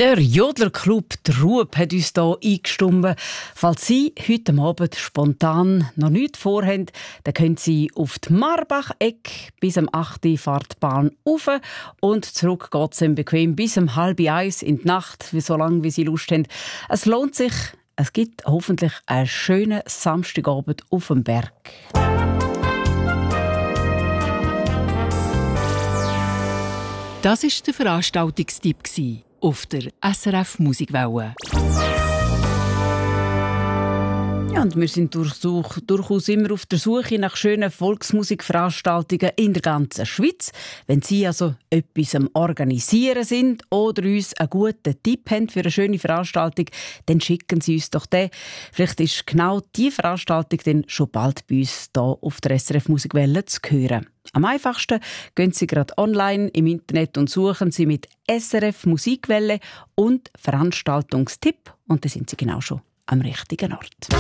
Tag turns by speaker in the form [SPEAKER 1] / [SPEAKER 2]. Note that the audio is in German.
[SPEAKER 1] Der Jodlerclub Trub hat uns hier eingestimmt. Falls Sie heute Abend spontan noch nichts vorhaben, dann können Sie auf die Marbach-Ecke bis am 8. Uhr fahrt die Bahn rauf und zurück geht es bequem bis um 12:30 in die Nacht, so lange wie Sie Lust haben. Es lohnt sich. Es gibt hoffentlich einen schönen Samstagabend auf dem Berg.
[SPEAKER 2] Das war der Veranstaltungstipp auf der SRF Musikwelle.
[SPEAKER 1] Ja, und wir sind durchaus immer auf der Suche nach schönen Volksmusikveranstaltungen in der ganzen Schweiz. Wenn Sie also etwas am Organisieren sind oder uns einen guten Tipp haben für eine schöne Veranstaltung, dann schicken Sie uns doch den. Vielleicht ist genau diese Veranstaltung dann schon bald bei uns hier auf der SRF Musikwelle zu hören. Am einfachsten gehen Sie gerade online im Internet und suchen Sie mit SRF Musikwelle und Veranstaltungstipp und dann sind Sie genau schon am richtigen Ort.